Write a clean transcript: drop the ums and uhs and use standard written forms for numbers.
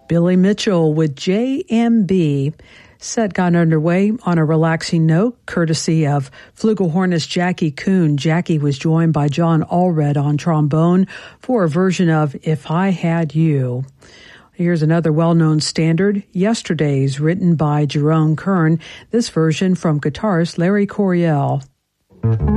Billy Mitchell with JMB. Set got underway on a relaxing note, courtesy of flugelhornist Jackie Kuhn. Jackie was joined by John Allred on trombone for a version of If I Had You. Here's another well-known standard, Yesterdays, written by Jerome Kern. This version from guitarist Larry Coryell.